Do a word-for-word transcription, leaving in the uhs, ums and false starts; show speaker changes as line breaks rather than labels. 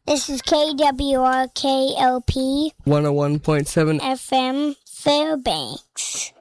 This is K W R K L P
one oh one point seven
F M Fairbanks.